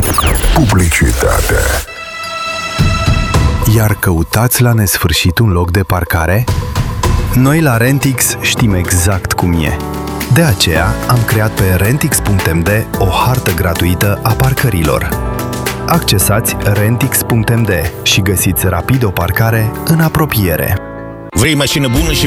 Publicitate. Iar căutați la nesfârșit un loc de parcare? Noi la Rentix știm exact cum e. De aceea am creat pe rentix.md o hartă gratuită a parcărilor. Accesați rentix.md și găsiți rapid o parcare în apropiere. Vrei mașină bună și